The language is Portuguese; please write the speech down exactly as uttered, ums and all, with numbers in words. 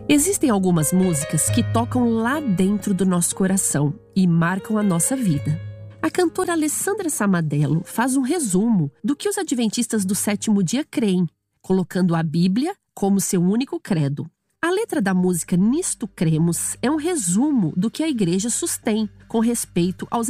Existem algumas músicas que tocam lá dentro do nosso coração e marcam a nossa vida. A cantora Alessandra Samadello faz um resumo do que os adventistas do sétimo dia creem, colocando a Bíblia como seu único credo. A letra da música Nisto Cremos é um resumo do que a igreja sustém com respeito aos